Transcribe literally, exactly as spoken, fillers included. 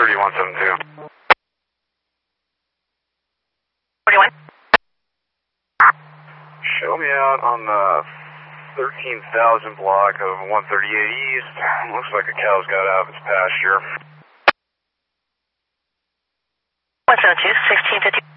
thirty-one seventy-two. forty-one. Show me out on the thirteen thousand block of one thirty-eight East. Looks like a cow's got out of its pasture. one seven two, sixteen fifty.